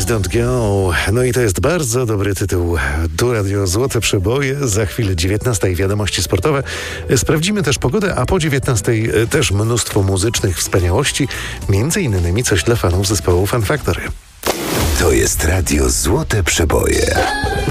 Don't Go. No i to jest bardzo dobry tytuł. Tu Radio Złote Przeboje. Za chwilę 19:00 wiadomości sportowe. Sprawdzimy też pogodę, a po 19:00 też mnóstwo muzycznych wspaniałości. Między innymi coś dla fanów zespołu Fun Factory. To jest Radio Złote Przeboje.